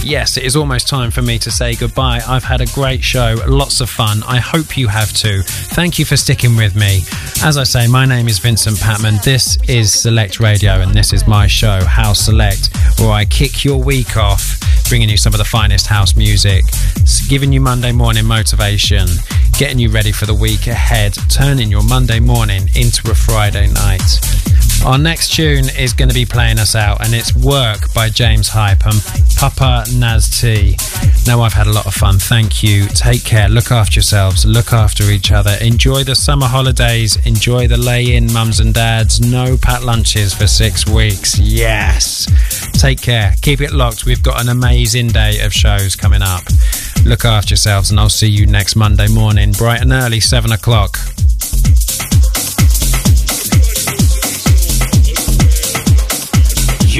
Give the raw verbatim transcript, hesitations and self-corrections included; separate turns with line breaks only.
Yes, it is almost time for me to say goodbye. I've had a great show, lots of fun. I hope you have too. Thank you for sticking with me. As I say, my name is Vincent Patman. This is Select Radio, and this is my show, House Select, where I kick your week off, bringing you some of the finest house music, giving you Monday morning motivation, getting you ready for the week ahead, turning your Monday morning into a Friday night. Our next tune is going to be playing us out, and it's Work by James Hype and Papa Naz T. Now, I've had a lot of fun. Thank you. Take care. Look after yourselves. Look after each other. Enjoy the summer holidays. Enjoy the lay-in, mums and dads. No packed lunches for six weeks. Yes. Take care. Keep it locked. We've got an amazing day of shows coming up. Look after yourselves, and I'll see you next Monday morning, bright and early, seven o'clock.